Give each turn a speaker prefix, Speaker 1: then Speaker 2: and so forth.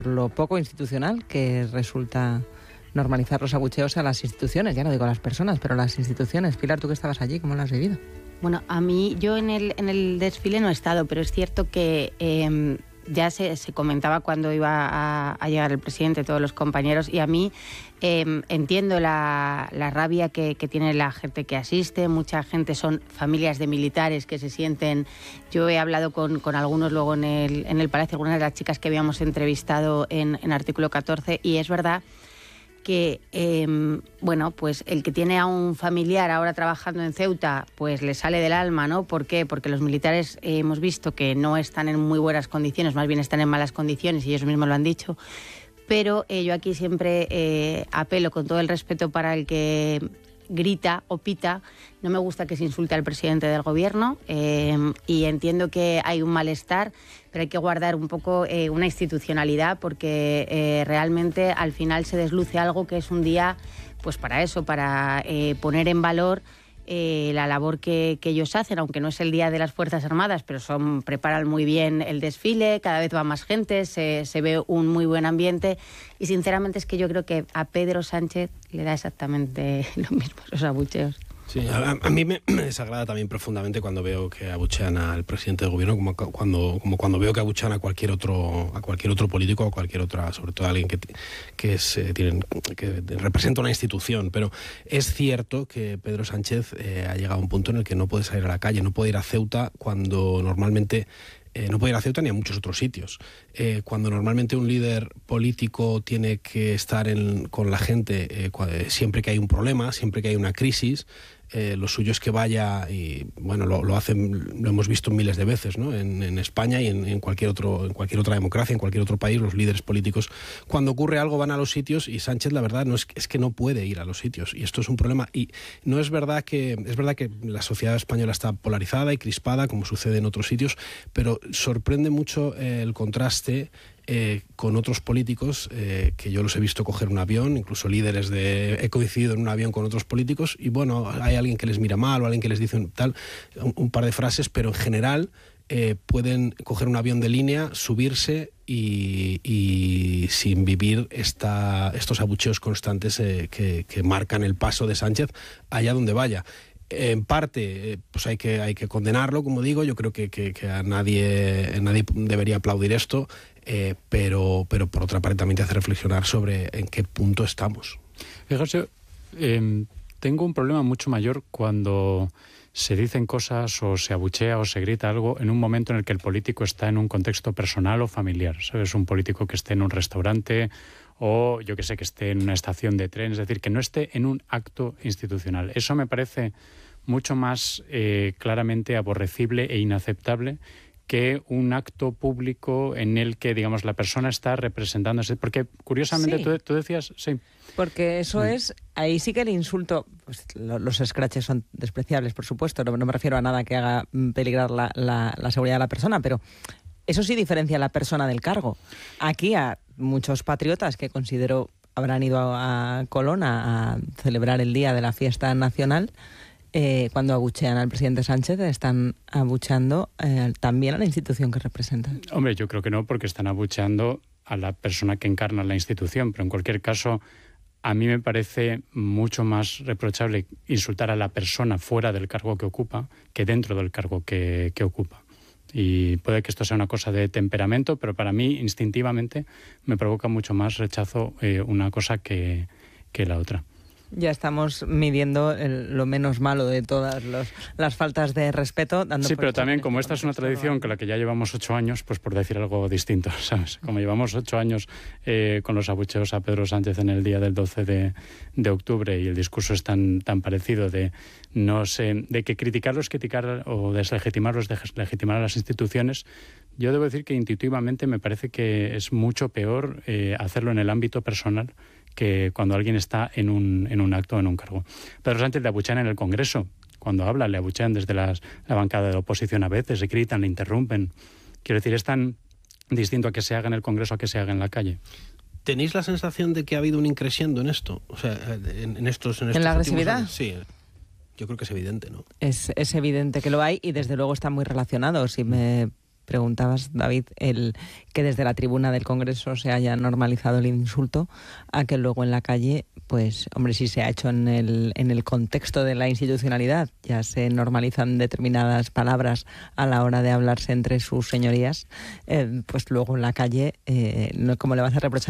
Speaker 1: lo poco institucional que resulta normalizar los abucheos a las instituciones, ya no digo a las personas, pero a las instituciones. Pilar, tú que estabas allí, ¿cómo lo has vivido?
Speaker 2: Bueno, a mí, yo en el desfile no he estado, pero es cierto que ya se comentaba cuando iba a llegar el presidente, todos los compañeros, y a mí entiendo la rabia que tiene la gente que asiste. Mucha gente son familias de militares que se sienten... Yo he hablado con algunos luego en el Palacio, algunas de las chicas que habíamos entrevistado en Artículo 14, y es verdad que, pues el que tiene a un familiar ahora trabajando en Ceuta, pues le sale del alma, ¿no? ¿Por qué? Porque los militares hemos visto que no están en muy buenas condiciones, más bien están en malas condiciones, y ellos mismos lo han dicho. Pero yo aquí siempre apelo, con todo el respeto para el que grita o pita, no me gusta que se insulte al presidente del gobierno, y entiendo que hay un malestar, pero hay que guardar un poco una institucionalidad, porque realmente al final se desluce algo que es un día, pues para eso, para poner en valor la labor que ellos hacen, aunque no es el Día de las Fuerzas Armadas, pero preparan muy bien el desfile, cada vez va más gente, se ve un muy buen ambiente, y sinceramente es que yo creo que a Pedro Sánchez le da exactamente lo mismo los abucheos.
Speaker 3: Sí, a mí me desagrada también profundamente cuando veo que abuchean al presidente del gobierno, como cuando veo que abuchean a cualquier otro político, a cualquier otra, sobre todo a alguien que representa una institución. Pero es cierto que Pedro Sánchez ha llegado a un punto en el que no puede salir a la calle, no puede ir a Ceuta cuando normalmente... no puede ir a Ceuta ni a muchos otros sitios. Cuando normalmente un líder político tiene que estar con la gente siempre que hay un problema, siempre que hay una crisis, lo suyo es que vaya, y bueno, lo hacen, lo hemos visto miles de veces, ¿no? En España y en cualquier otra democracia, en cualquier otro país, los líderes políticos, cuando ocurre algo, van a los sitios, y Sánchez, la verdad, es que no puede ir a los sitios, y esto es un problema. Y no es verdad que la sociedad española está polarizada y crispada, como sucede en otros sitios, pero sorprende mucho el contraste con otros políticos, que yo los he visto coger un avión, incluso líderes he coincidido en un avión con otros políticos, y bueno, hay alguien que les mira mal o alguien que les dice un par de frases, pero en general pueden coger un avión de línea, subirse y sin vivir estos abucheos constantes que marcan el paso de Sánchez allá donde vaya. En parte, pues hay que condenarlo, como digo. Yo creo que a nadie debería aplaudir esto, pero por otra parte también te hace reflexionar sobre en qué punto estamos.
Speaker 4: Fíjate, tengo un problema mucho mayor cuando se dicen cosas o se abuchea o se grita algo en un momento en el que el político está en un contexto personal o familiar. ¿Sabes? Un político que esté en un restaurante o yo que sé, que esté en una estación de tren, es decir, que no esté en un acto institucional. Eso me parece mucho más claramente aborrecible e inaceptable que un acto público en el que, digamos, la persona está representándose. Porque, curiosamente, sí. Tú decías... Sí.
Speaker 1: Porque eso es... Ahí sí que el insulto... Pues, los escraches son despreciables, por supuesto. No me refiero a nada que haga peligrar la seguridad de la persona, pero eso sí diferencia a la persona del cargo. Aquí a muchos patriotas que considero habrán ido a Colón a celebrar el día de la fiesta nacional... cuando abuchean al presidente Sánchez, están abucheando también a la institución que representan.
Speaker 4: Hombre, yo creo que no, porque están abucheando a la persona que encarna la institución, pero en cualquier caso, a mí me parece mucho más reprochable insultar a la persona fuera del cargo que ocupa que dentro del cargo que ocupa. Y puede que esto sea una cosa de temperamento, pero para mí, instintivamente, me provoca mucho más rechazo una cosa que la otra.
Speaker 1: Ya estamos midiendo lo menos malo de todas las faltas de respeto.
Speaker 4: Sí, pero también como esta es una tradición con la que ya llevamos 8 años, pues por decir algo distinto, ¿sabes? Como llevamos 8 años con los abucheos a Pedro Sánchez en el día del 12 de octubre y el discurso es tan parecido de que criticarlos, criticar o deslegitimarlos, deslegitimar a las instituciones, yo debo decir que intuitivamente me parece que es mucho peor hacerlo en el ámbito personal que cuando alguien está en un acto, en un cargo. Pedro Sánchez le abuchean en el Congreso. Cuando habla, le abuchean desde la bancada de la oposición a veces, le gritan, le interrumpen. Quiero decir, es tan distinto a que se haga en el Congreso a que se haga en la calle.
Speaker 3: ¿Tenéis la sensación de que ha habido un increciendo en esto? O sea, en estos
Speaker 1: ¿En la agresividad?
Speaker 3: Años? Sí, yo creo que es evidente, ¿no?
Speaker 1: Es evidente que lo hay y desde luego están muy relacionados. Si me preguntabas, David, el que desde la tribuna del Congreso se haya normalizado el insulto, a que luego en la calle, pues, hombre, si se ha hecho en el contexto de la institucionalidad, ya se normalizan determinadas palabras a la hora de hablarse entre sus señorías, pues luego en la calle, ¿cómo le vas a reprochar